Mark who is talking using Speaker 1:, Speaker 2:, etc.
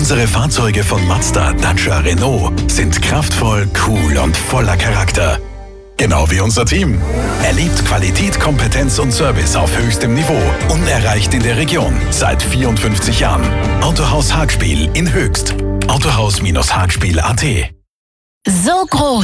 Speaker 1: Unsere Fahrzeuge von Mazda, Dacia, Renault sind kraftvoll, cool und voller Charakter. Genau wie unser Team. Erlebt Qualität, Kompetenz und Service auf höchstem Niveau. Unerreicht in der Region. Seit 54 Jahren. Autohaus Hagspiel in Höchst. Autohaus-Hagspiel.at.
Speaker 2: So groß